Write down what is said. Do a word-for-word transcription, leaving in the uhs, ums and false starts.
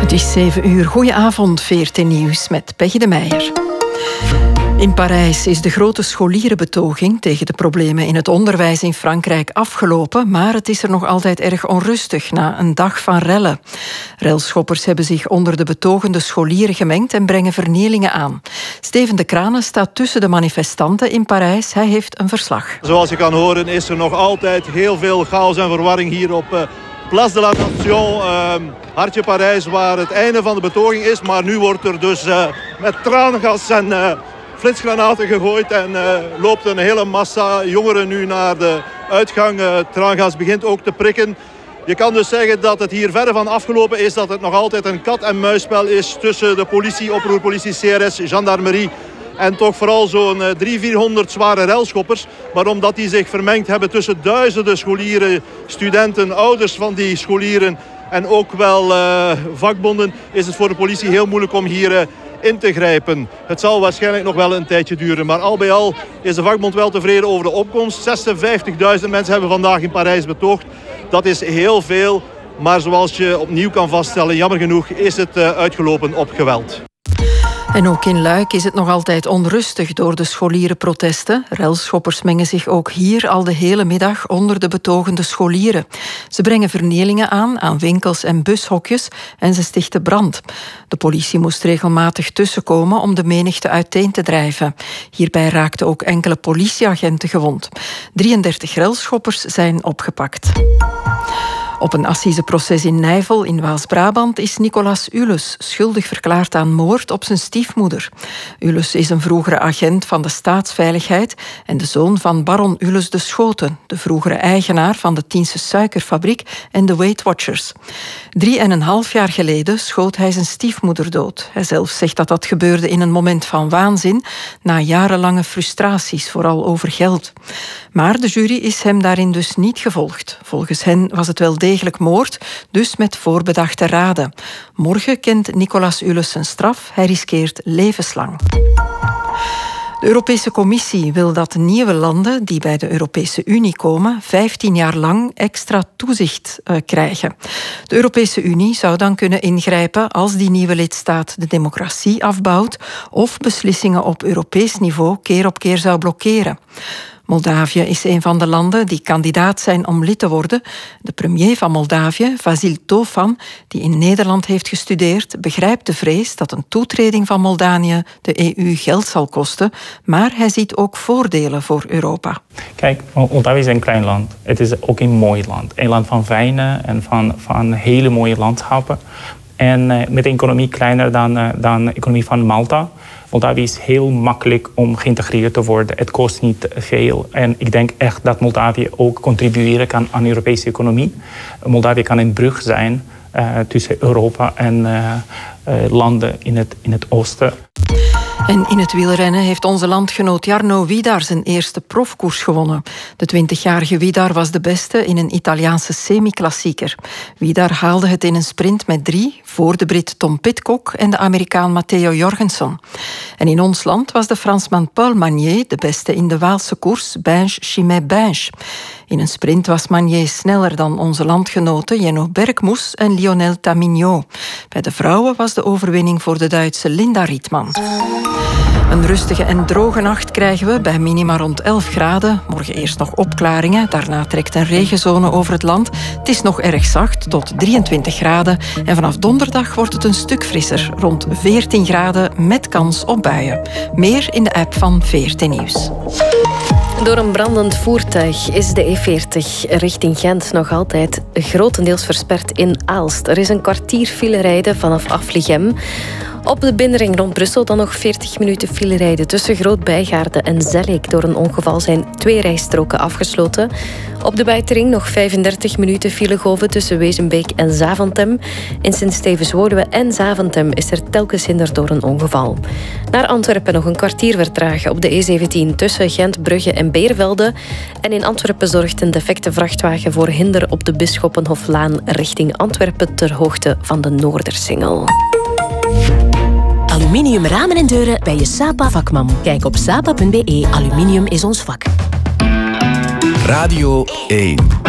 Het is zeven uur. Goedenavond, V R T Nieuws met Peggy de Meijer. In Parijs is de grote scholierenbetoging tegen de problemen in het onderwijs in Frankrijk afgelopen, maar het is er nog altijd erg onrustig na een dag van rellen. Relschoppers hebben zich onder de betogende scholieren gemengd en brengen vernielingen aan. Steven de Kranen staat tussen de manifestanten in Parijs. Hij heeft een verslag. Zoals je kan horen is er nog altijd heel veel chaos en verwarring hier op uh, Place de la Nation, uh, hartje Parijs, waar het einde van de betoging is. Maar nu wordt er dus uh, met traangas en uh, flitsgranaten gegooid en uh, loopt een hele massa jongeren nu naar de uitgang. Uh, traangas begint ook te prikken. Je kan dus zeggen dat het hier verre van afgelopen is, dat het nog altijd een kat-en-muisspel is tussen de politie, oproerpolitie, C R S, gendarmerie en toch vooral zo'n driehonderd, vierhonderd zware relschoppers. Maar omdat die zich vermengd hebben tussen duizenden scholieren, studenten, ouders van die scholieren en ook wel uh, vakbonden, is het voor de politie heel moeilijk om hier uh, in te grijpen. Het zal waarschijnlijk nog wel een tijdje duren. Maar al bij al is de vakbond wel tevreden over de opkomst. zesenvijftigduizend mensen hebben vandaag in Parijs betoogd. Dat is heel veel. Maar zoals je opnieuw kan vaststellen, jammer genoeg is het uh, uitgelopen op geweld. En ook in Luik is het nog altijd onrustig door de scholierenprotesten. Relschoppers mengen zich ook hier al de hele middag onder de betogende scholieren. Ze brengen vernielingen aan aan winkels en bushokjes en ze stichten brand. De politie moest regelmatig tussenkomen om de menigte uiteen te drijven. Hierbij raakten ook enkele politieagenten gewond. drieëndertig relschoppers zijn opgepakt. Op een assiseproces in Nijvel in Waals-Brabant is Nicolas Ules schuldig verklaard aan moord op zijn stiefmoeder. Ules is een vroegere agent van de staatsveiligheid en de zoon van baron Ules de Schoten, de vroegere eigenaar van de Tiense suikerfabriek en de Weight Watchers. Drie en een half jaar geleden schoot hij zijn stiefmoeder dood. Hij zelf zegt dat dat gebeurde in een moment van waanzin, na jarenlange frustraties, vooral over geld. Maar de jury is hem daarin dus niet gevolgd. Volgens hen was het wel degelijk moord, dus met voorbedachte raden. Morgen kent Nicolas Ules zijn straf. Hij riskeert levenslang. De Europese Commissie wil dat nieuwe landen die bij de Europese Unie komen vijftien jaar lang extra toezicht uh, krijgen. De Europese Unie zou dan kunnen ingrijpen als die nieuwe lidstaat de democratie afbouwt of beslissingen op Europees niveau keer op keer zou blokkeren. Moldavië is een van de landen die kandidaat zijn om lid te worden. De premier van Moldavië, Vasil Tofan, die in Nederland heeft gestudeerd, begrijpt de vrees dat een toetreding van Moldanië de E U geld zal kosten, maar hij ziet ook voordelen voor Europa. Kijk, Moldavië is een klein land. Het is ook een mooi land. Een land van wijnen en van, van hele mooie landschappen. En uh, met een economie kleiner dan, uh, dan de economie van Malta. Moldavië is heel makkelijk om geïntegreerd te worden. Het kost niet veel. En ik denk echt dat Moldavië ook contribueren kan aan de Europese economie. Moldavië kan een brug zijn uh, tussen Europa en uh, uh, landen in het, in het oosten. En in het wielrennen heeft onze landgenoot Jarno Widar zijn eerste profkoers gewonnen. De twintigjarige Widar was de beste in een Italiaanse semi-klassieker. Widar haalde het in een sprint met drie, voor de Brit Tom Pidcock en de Amerikaan Matteo Jorgensen. En in ons land was de Fransman Paul Magnier de beste in de Waalse koers Binge-Chimay-Binge. In een sprint was Magnier sneller dan onze landgenoten Jenno Bergmoes en Lionel Tamigno. Bij de vrouwen was de overwinning voor de Duitse Linda Rietman. Een rustige en droge nacht krijgen we bij minima rond elf graden. Morgen eerst nog opklaringen, daarna trekt een regenzone over het land. Het is nog erg zacht, tot drieëntwintig graden. En vanaf donderdag wordt het een stuk frisser, rond veertien graden met kans op buien. Meer in de app van V R T Nieuws. Door een brandend voertuig is de E veertig richting Gent nog altijd grotendeels versperd in Aalst. Er is een kwartier file rijden vanaf Afligem. Op de binnenring rond Brussel dan nog veertig minuten file rijden tussen Groot-Bijgaarde en Zellik. Door een ongeval zijn twee rijstroken afgesloten. Op de buitenring nog vijfendertig minuten file golven tussen Wezenbeek en Zaventem. In Sint-Stevens-Woluwe en Zaventem is er telkens hinder door een ongeval. Naar Antwerpen nog een kwartier vertragen op de E zeventien tussen Gent, Brugge en Beervelde. En in Antwerpen zorgt een defecte vrachtwagen voor hinder op de Bisschoppenhoflaan richting Antwerpen ter hoogte van de Noordersingel. Aluminium ramen en deuren bij je Sapa vakman. Kijk op sapa punt be. Aluminium is ons vak. Radio één.